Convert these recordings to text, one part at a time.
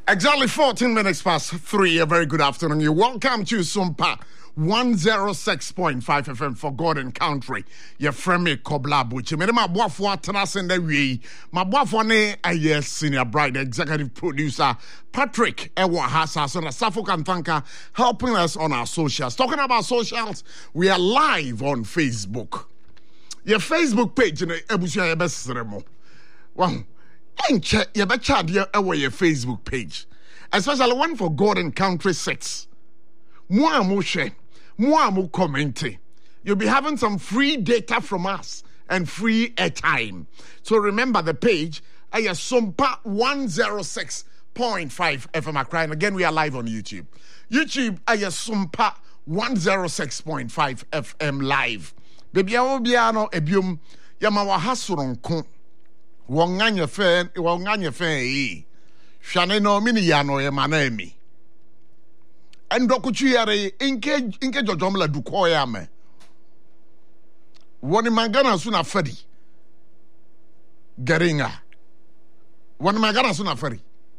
Exactly 14 minutes past 3. A very good afternoon. You're welcome to Sumpa 106.5 FM for God and Country. Your friend me Kobla Buchi. Me ma boafo atena sende wi. Ma boafo ne aye senior bride executive producer Patrick Ewa Hasa so na Safo Kantanka helping us on our socials. Talking about socials, we are live on Facebook. Your Facebook page in ebusia ye besremo. Wow. And check your chat your Facebook page, especially one for God and Country 6. More share, more commenting. You'll be having some free data from us and free airtime. So remember the page, Sumpa 106.5 FM Accra. And again, we are live on YouTube. YouTube, Sumpa 106.5 FM live. Baby, Obiano, Ebium, Yamawa Hasuron. Wonganya fan, Shane no mini yano ye manemi. And dokuchiare inke jojomla dukoya me. Woni mangana suna feri. Geringa. Woni mangana suna feri.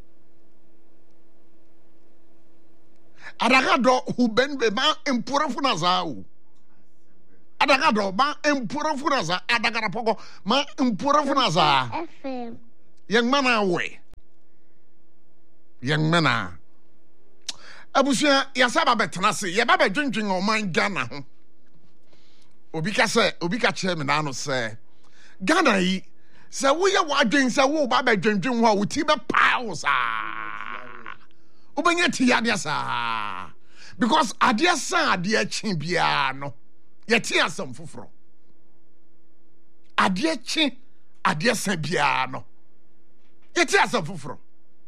Adagado hubenbe ma impura funazao. Adagado ma impura funaza adagara poko ma impura funaza FM young man away young man abusia yasaba betena se ye ba bedwendwen o man Ghana ho obi ka che me na no se Ghana yi se wo ye wadwen se wo ba bedwendwen ho a wuti be paa sa obenya ti ade sa because ade sa ade achi bia no yeti asem foforo ade chi ade san bia no yeti asem foforo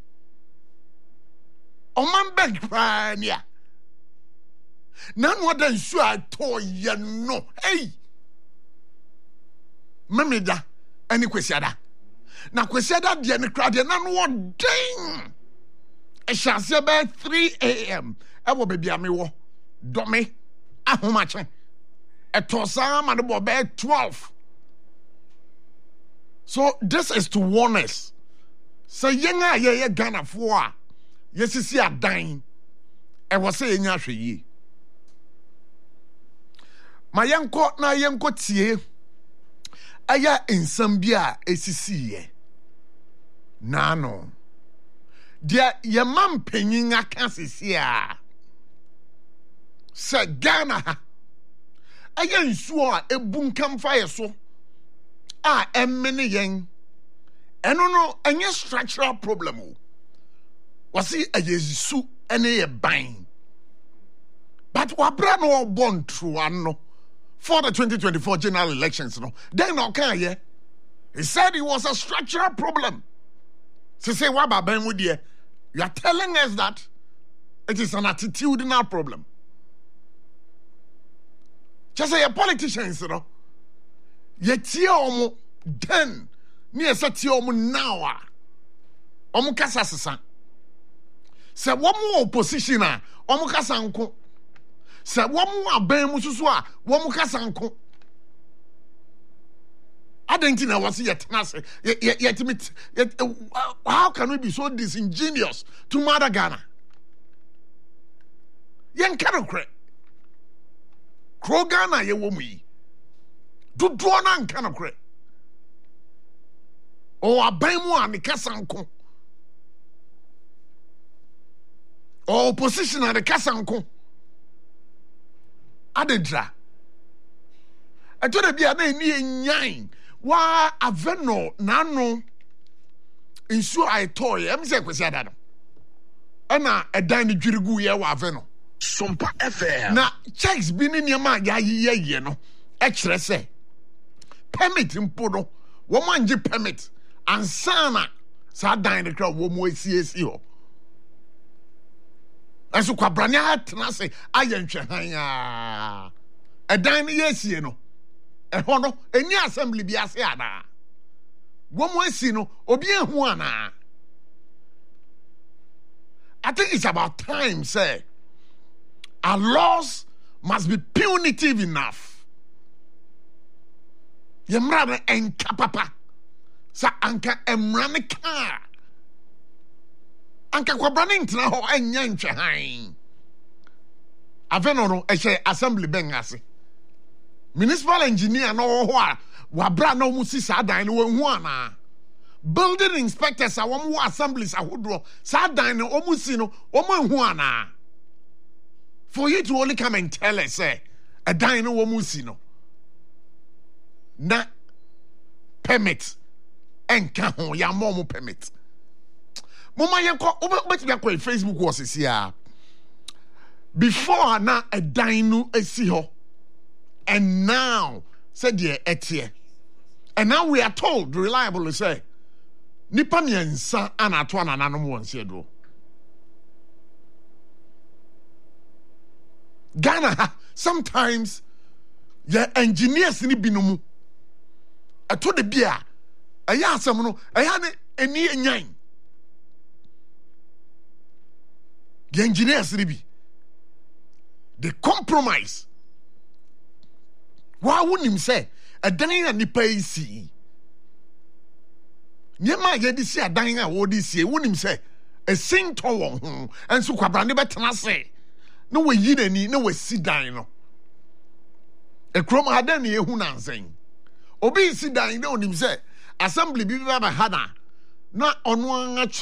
o man beg prania na no da nsu ato ye no hey memeda ani kwesiada na kwesiada de ne kra de na no den e chance be 3 a.m. e wo bebia me wo do me ahomache Etosa and the 12. So this is to warn us. So yenga ye Ghana for yes see a dying. I was saying ye. My young court na yenko tie. Aya insambia esisi ye. Nano. Dia ye mam penyin aka sisia. Se Ghana ayen suo a ebunkam fire so emmene yen eno no enye structural problem o wasi ayesu ene ye ban but wabra no born true ano for the 2024 general elections no then no can ye he said it was a structural problem so say waba ban with you are telling us that it is an attitudinal problem. Just say a politicians, you know. Yeti omo then near sati omo now. Omo kasa sasa. Se womu opposition a omo kasa nko. Se womu aban mu susu a womu kasa nko. Adentina was yet how can we be so disingenuous to Mother Ghana? Yen cannot Krogana ye womi. Do na nka no kre. O aban mu a ne kasanko. O opposition a ne kasanko. Adedra. Ato de bia na eni enyan. Wa aveno nano. Insu ai toy. Em se kwesi adado. Ana edan ni dwirigu ye wa aveno. Sumpa FM. Na checks bi ni niam ya ye no. E kire se. Permit mpo no. Wo man gi permit. Ansana sa dan de kra wo mo esi ho. Aso kwabrane atena se ayentwe han ya. Edan ni yesie no. E ho no eni assembly bi ase ana. Wo mo esi no obi ehu ana. I think it's about time say our laws must be punitive enough. Yemrane enka papa. Sa anka emrane ka. anka kwabrane ntena ho anya ntwe han aveno no ehye assembly ben ase municipal engineer no ho a wabra na omu si sa dan no wanhu ana building inspectors a wom wo assemblies ahodo sa dan no omu si no omu anhu ana for you to only come and tell us say a dan no omu si no na permit enka ho ya mo permit mama yenko obetibia kwa Facebook was sia before na a dan no esi ho and now said ye etie and now we are told reliably say nipa miensa anato anananom wonse do Ghana sometimes your engineers ni binumu ato de bia aya asem no aya ne eni enyan the engineers ni bi they compromise wa wonim say adan na nipa isi nyema ye di si adan a wo di si wonim say esinto won ho enso kwabrane betena se no we yi nani no we si dan no ekrom adan ne ehu nansen obi si dan ne onim say assembly bi ba hana na ono anga